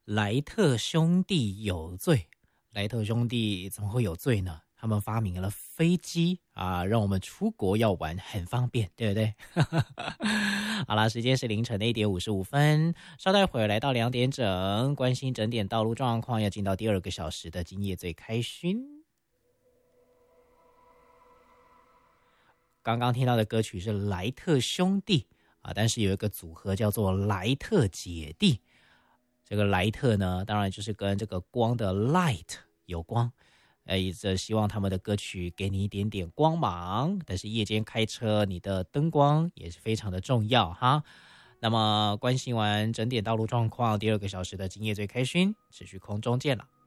莱特兄弟有罪。莱特兄弟怎么会有罪呢？他们发明了飞机啊，让我们出国要玩很方便，对不对？好啦，时间是凌晨的1:55，稍待会儿来到2点整，关心整点道路状况，要进到第2个小时的今夜最开勋。刚刚听到的歌曲是莱特兄弟啊，但是有一个组合叫做莱特姐弟。这个莱特呢，当然就是跟这个光的 light 有关，一直希望他们的歌曲给你一点点光芒，但是夜间开车，你的灯光也是非常的重要哈。那么关心完整点道路状况，第2个小时的今夜最开勋，持续空中见了。